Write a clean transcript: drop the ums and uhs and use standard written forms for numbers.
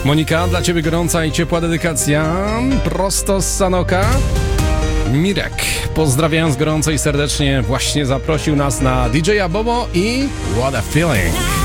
Monika, dla ciebie gorąca i ciepła dedykacja prosto z Sanoka. Mirek, pozdrawiając gorąco i serdecznie, właśnie zaprosił nas na DJ-a Bobo i What a Feeling.